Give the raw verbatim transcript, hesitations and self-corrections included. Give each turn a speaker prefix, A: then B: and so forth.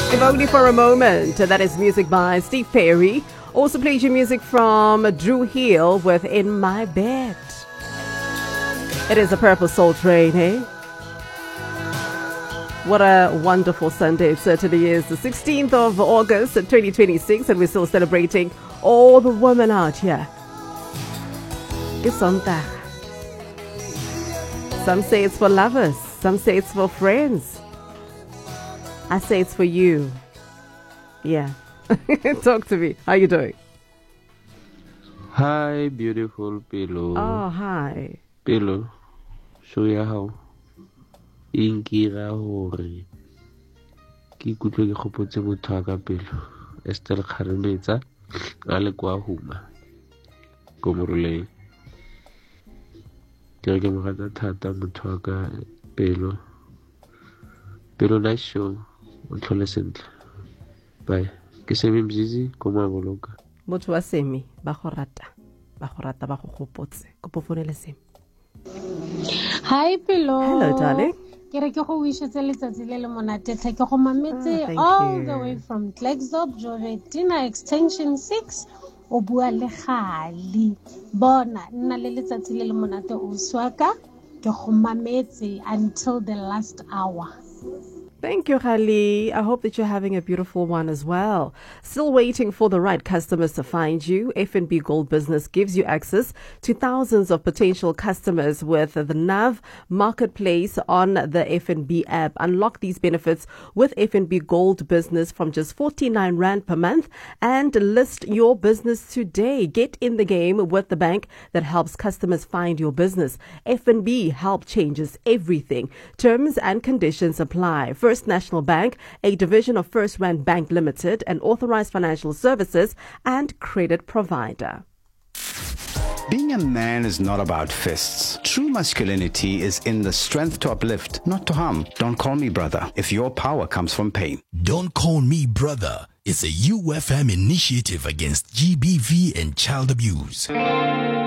A: If only for a moment. That is music by Steve Perry. Also played you music from Drew Hill with In My Bed. It is a Purple Soul Train, eh? What a wonderful Sunday it certainly is. The sixteenth of August, twenty twenty-six, and we're still celebrating all the women out here. It's Sonntag. Some say it's for lovers. Some say it's for friends. I say it's for you. Yeah. Talk to me. How you doing?
B: Hi, beautiful Pelo.
A: Oh, hi.
B: Pelo, show ya how. Inkira hore. Ki kutlwe ke khopotse motho wa ka pelo. Estelle Kharemetsa a le kwa Huma. Ko Moruleng. Ke re ke mo rata thata motho wa ka Pelo. Pelo nice show. Utlhole sentle. Bye. Ke Semi Mzizi ko Maboloka.
A: Motho wa Semi ba go rata. Ba go rata ba go gopotse. Kopo fonele Semi.
C: Hi Pelo.
A: Hello darling.
C: Ke re ke go wishetse letsatsi le le monate tlhe ke go mametse all the way from Klerksdorp Jovetina extension six o bua le Gali. Bona nna le letsatsi le le monate o swaka ke go mametse until the last hour.
A: Thank you, Khali. I hope that you're having a beautiful one as well. Still waiting for the right customers to find you. F N B Gold Business gives you access to thousands of potential customers with the Nav Marketplace on the F N B app. Unlock these benefits with F N B Gold Business from just forty-nine rand per month and list your business today. Get in the game with the bank that helps customers find your business. F N B Help changes everything. Terms and conditions apply. First National Bank, a division of First Rand Bank Limited, an authorized financial services and credit provider.
D: Being a man is not about fists. True masculinity is in the strength to uplift, not to harm. Don't call me brother if your power comes from pain.
E: Don't Call Me Brother is a U F M initiative against G B V and child abuse.